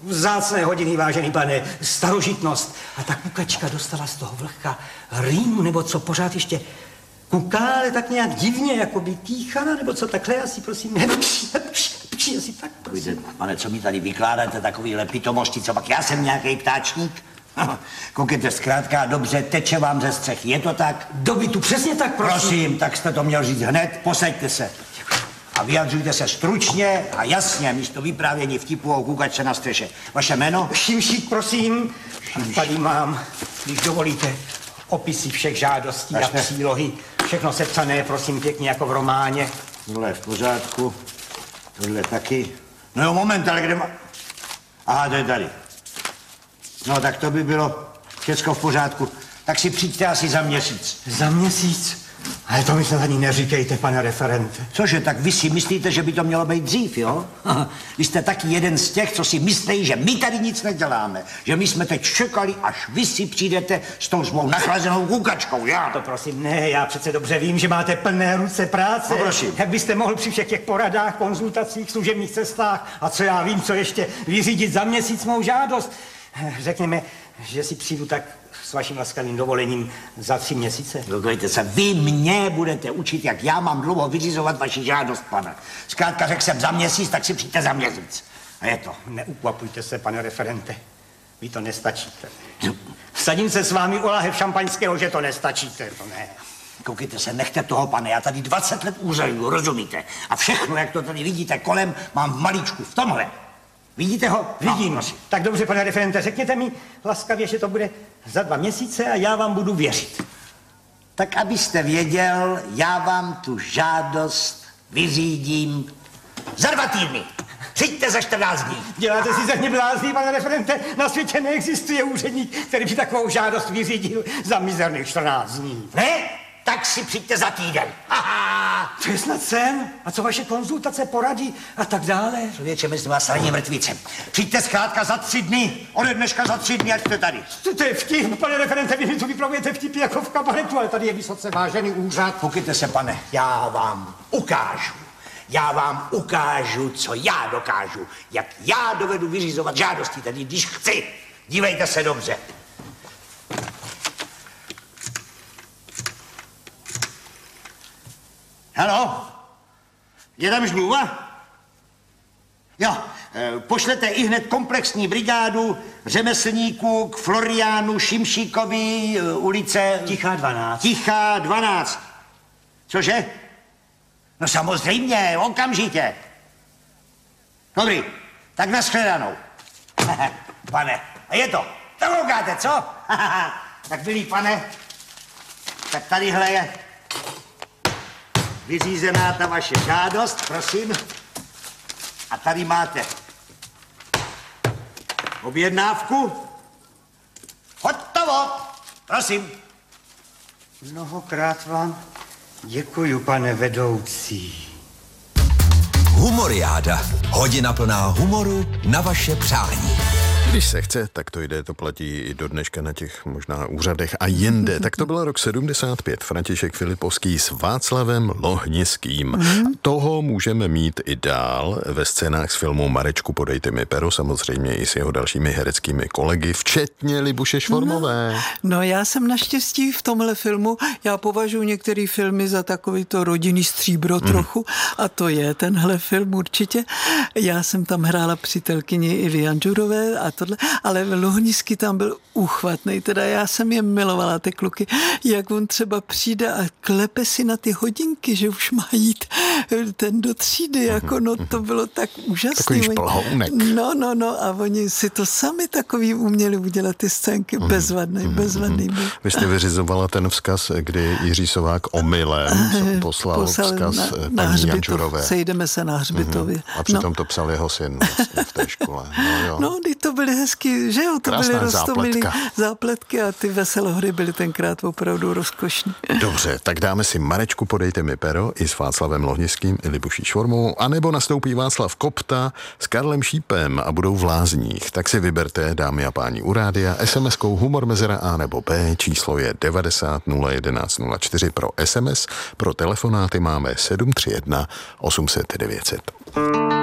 vzácné hodiny, vážený pane, starožitnost. A ta kukačka dostala z toho vlhka rýmu, nebo co, pořád ještě kuká, ale tak nějak divně, jako by kýchala, nebo co, takhle asi, prosím, nepší, asi tak, prosím. Pane, co mi tady vykládáte, takovýhle pitomosti, co pak já jsem nějaký ptáčník? Koukejte, zkrátka, dobře, teče vám ze střechy, je to tak? Dobytu, přesně tak, prosím. Prosím, tak jste to měl říct hned, posaďte se. A vyjadřujte se stručně a jasně, místo vyprávění vtipu o kukačce na střeše. Vaše jméno? Šimšík, prosím. A tady mám, když dovolíte, opisy všech žádostí a přílohy. Všechno sepsané, prosím, pěkně jako v románě. Tohle je v pořádku, tohle taky. No jo, moment, ale kde má... Aha, to je tady. No, tak to by bylo všecko v pořádku. Tak si přijďte asi za měsíc. Za měsíc? Ale to mi snad ani neříkejte, pane referente. Cože, tak vy si myslíte, že by to mělo být dřív, jo? Vy jste taky jeden z těch, co si myslí, že my tady nic neděláme. Že my jsme teď čekali, až vy si přijdete s tou svou nachlazenou kukačkou, já? To prosím, ne, já přece dobře vím, že máte plné ruce práce. No, prosím. Jak byste mohl při všech těch poradách, konzultacích, služebních cestách a co já vím, co ještě vyřídit za měsíc mou žádost. Řekněme, že si přijdu tak s vaším laskavým dovolením za 3 měsíce. Dovolejte se, vy mě budete učit, jak já mám dlouho vyřizovat vaši žádost, pane. Zkrátka řekl jsem za měsíc, tak si přijďte za měsíc. A je to. Neukvapujte se, pane referente. Vy to nestačíte. Vsadím se s vámi o láhev šampaňského, že to nestačíte, to ne. Koukejte se, nechte toho, pane, já tady 20 let úřaduju, rozumíte? A všechno, jak to tady vidíte kolem, mám v malíčku, v tomhle. Vidíte ho? Vidím. Tak dobře, pane referente, řekněte mi laskavě, že to bude za 2 měsíce a já vám budu věřit. Tak abyste věděl, já vám tu žádost vyřídím za 2 týdny. Přijďte za 14 dní. Děláte si ze mě blázní, pane referente. Na světě neexistuje úředník, který by takovou žádost vyřídil za mizerných 14 dní. Ne? Tak si přijďte za týden. Aha! To je snad sen? A co vaše konzultace, porady a tak dále? Člověče, myslím vás ranní mrtvíce. Přijďte zkrátka za 3 dny. Ode dneška za 3 dny, ať jste tady. To je vtip, pane referente, vy mi tu vypravujete vtipy jako v kabaretu, ale tady je vysoce vážený úřad. Koukejte se, pane, já vám ukážu. Já vám ukážu, co já dokážu. Jak já dovedu vyřizovat žádosti, tedy když chci. Dívejte se dobře. Haló? Je tam žmluva? Jo, pošlete i hned komplexní brigádu řemeslníků k Floriánu Šimšíkovi, ulice... Tichá 12. Tichá 12. Cože? No samozřejmě, okamžitě. Dobrý, tak nashledanou. Pane, a je to. To koukáte, co? Tak milý pane, tak tadyhle je vyřízená ta vaše žádost, prosím. A tady máte objednávku. Hotovo, prosím. Mnohokrát vám děkuju, pane vedoucí. Humoriáda. Hodina plná humoru na vaše přání. Když se chce, tak to jde, to platí i do dneška na těch možná úřadech a jinde. Tak to byl rok 75. František Filipovský s Václavem Lohnickým. Toho můžeme mít i dál ve scénách z filmu Marečku, podejte mi pero, samozřejmě i s jeho dalšími hereckými kolegy, včetně Libuše Švormové. No já jsem naštěstí v tomhle filmu, já považuji některé filmy za takový to rodinný stříbro trochu a to je tenhle film určitě. Já jsem tam hrála přítelkyni Ivy Janžurové a tohle, ale Lohnický tam byl úchvatný, teda já jsem je milovala, ty kluky, jak on třeba přijde a klepe si na ty hodinky, že už má jít ten do třídy, jako no to bylo tak úžasný. Takový šplhounek. No a oni si to sami takový uměli udělat ty scénky, bezvadný byl. Vy jste vyřizovala ten vzkaz, kdy Jiří Sovák omylem poslal vzkaz paní Janžurové. Sejdeme se na hřbitově. A přitom to psal jeho syn vlastně v té škole. No, to byly hezky, že jo, to krásná byly roztomilý zápletky a ty veselohry byly tenkrát opravdu rozkošní. Dobře, tak dáme si Marečku, podejte mi pero i s Václavem Lohnickým i Libuší Švormovou, anebo nastoupí Václav Kopta s Karlem Šípem a budou v Lázních. Tak si vyberte, dámy a páni, u rádia, SMS-kou humor mezera A nebo B, číslo je 90 011 04 pro SMS, pro telefonáty máme 731 800 900.